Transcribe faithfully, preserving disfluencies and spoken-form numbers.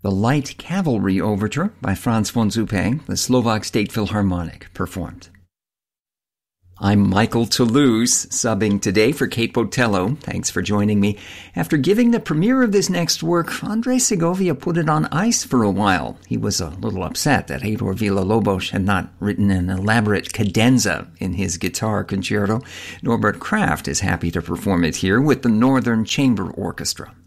The Light Cavalry Overture by Franz von Suppé, the Slovak State Philharmonic, performed. I'm Michael Toulouse, subbing today for Kate Botello. Thanks for joining me. After giving the premiere of this next work, Andrés Segovia put it on ice for a while. He was a little upset that Heitor Villa-Lobos had not written an elaborate cadenza in his guitar concerto. Norbert Kraft is happy to perform it here with the Northern Chamber Orchestra.